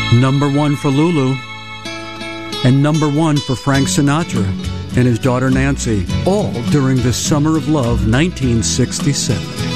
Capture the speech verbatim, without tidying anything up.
number one for Lulu, and number one for Frank Sinatra and his daughter Nancy, all during the Summer of Love nineteen sixty-seven.